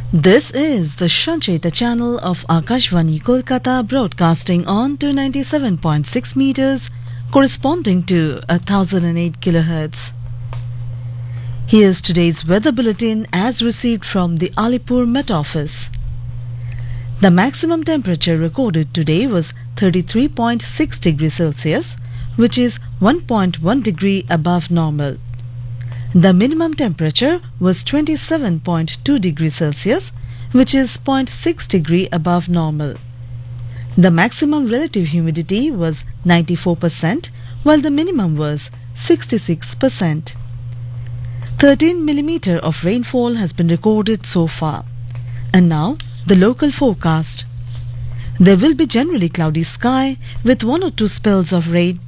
This is the Shancheta channel of Akashvani Kolkata, broadcasting on 297.6 meters corresponding to 1008 kilohertz. Here's today's weather bulletin as received from the Alipur Met Office. The maximum temperature recorded today was 33.6 degrees Celsius, which is 1.1 degree above normal. The minimum temperature was 27.2 degrees Celsius, which is 0.6 degree above normal. The maximum relative humidity was 94%, while the minimum was 66%. 13 millimeter of rainfall has been recorded so far. And now, the local forecast. There will be generally cloudy sky with one or two spells of rain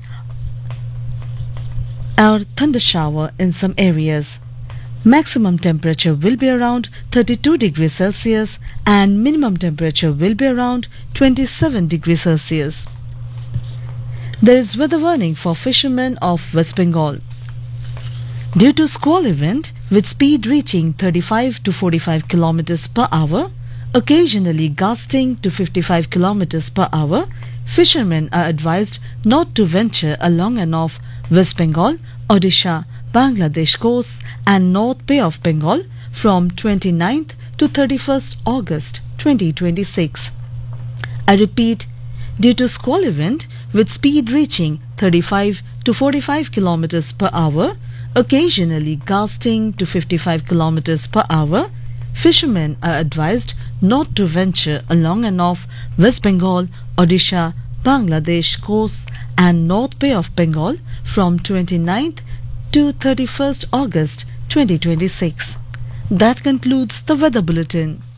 or thunder shower in some areas. Maximum temperature will be around 32 degrees Celsius and minimum temperature will be around 27 degrees Celsius. There is weather warning for fishermen of West Bengal. Due to squall event with speed reaching 35 to 45 kilometers per hour, occasionally gusting to 55 kilometers per hour, fishermen are advised not to venture along and off West Bengal, Odisha, Bangladesh coasts and North Bay of Bengal from 29th to 31st August 2026. I repeat, due to squall event with speed reaching 35 to 45 kilometers per hour, occasionally gusting to 55 kilometers per hour, fishermen are advised not to venture along and off West Bengal, Odisha, Bangladesh coasts and North Bay of Bengal from 29th to 31st August 2026. That concludes the weather bulletin.